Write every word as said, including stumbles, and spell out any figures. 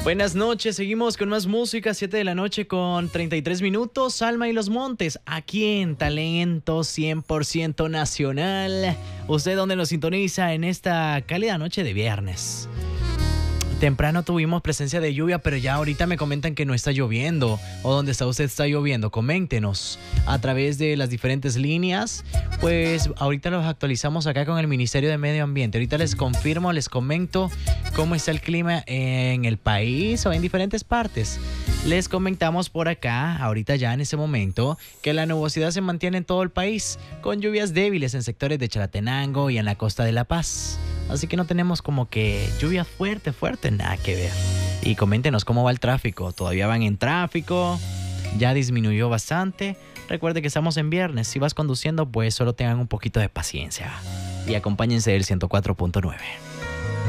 Buenas noches, seguimos con más música, siete de la noche con treinta y tres minutos, Alma y los Montes, aquí en Talento cien por ciento Nacional. ¿Usted dónde nos sintoniza en esta cálida noche de viernes? Temprano tuvimos presencia de lluvia, pero ya ahorita me comentan que no está lloviendo. ¿O dónde está usted está lloviendo? Coméntenos a través de las diferentes líneas. Pues ahorita los actualizamos acá con el Ministerio de Medio Ambiente. Ahorita les confirmo, les comento cómo está el clima en el país o en diferentes partes. Les comentamos por acá, ahorita ya en ese momento, que la nubosidad se mantiene en todo el país, con lluvias débiles en sectores de Chalatenango y en la costa de La Paz. Así que no tenemos como que lluvia fuerte, fuerte, nada que ver. Y coméntenos cómo va el tráfico. ¿Todavía van en tráfico? ¿Ya disminuyó bastante? Recuerde que estamos en viernes. Si vas conduciendo, pues solo tengan un poquito de paciencia. Y acompáñense del ciento cuatro punto nueve.